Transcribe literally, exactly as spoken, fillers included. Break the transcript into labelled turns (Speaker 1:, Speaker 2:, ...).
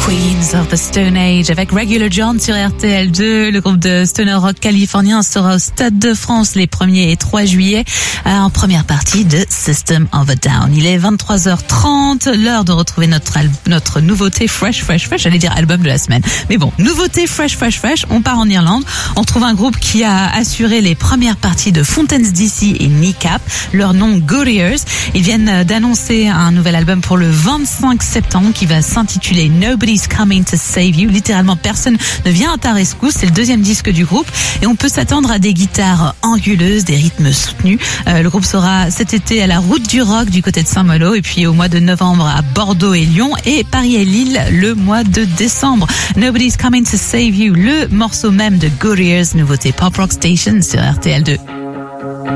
Speaker 1: Queens of the Stone Age avec Regular John sur R T L deux. Le groupe de stoner rock californien sera au Stade de France les premier et trois juillet en première partie de System of a Down. Il est vingt-trois heures trente, l'heure de retrouver notre al- notre nouveauté Fresh Fresh Fresh, j'allais dire album de la semaine. Mais bon, nouveauté Fresh Fresh Fresh, on part en Irlande. On trouve un groupe qui a assuré les premières parties de Fountains D C et Kneecap, leur nom Good Ears. Ils viennent d'annoncer un nouvel album pour le vingt-cinq septembre qui va s'intituler Nobody's Coming to Save You. Littéralement, personne ne vient à ta rescousse. C'est le deuxième disque du groupe et on peut s'attendre à des guitares anguleuses, des rythmes soutenus. Euh, le groupe sera cet été à la Route du Rock du côté de Saint-Malo et puis au mois de novembre à Bordeaux et Lyon et Paris et Lille le mois de décembre. Nobody's Coming to Save You, le morceau même de Good Ears, nouveauté Pop Rock Station sur R T L deux.